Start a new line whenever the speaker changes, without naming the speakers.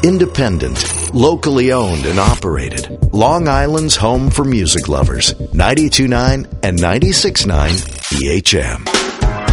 Independent, locally owned and operated. Long Island's home for music lovers. 92.9 and 96.9 EHM.